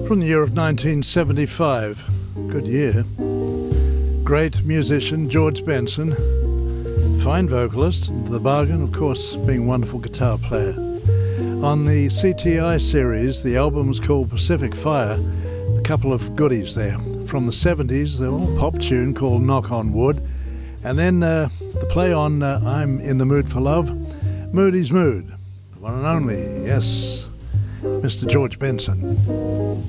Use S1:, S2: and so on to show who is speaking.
S1: from the year of 1975. Good year. Great musician, George Benson. Fine vocalist, the bargain, of course, being a wonderful guitar player. On the CTI series, the album was called Pacific Fire. A couple of goodies there. From the 70s, the old pop tune called Knock on Wood. And then the play on I'm in the Mood for Love, Moody's Mood. The one and only, yes, Mr. George Benson.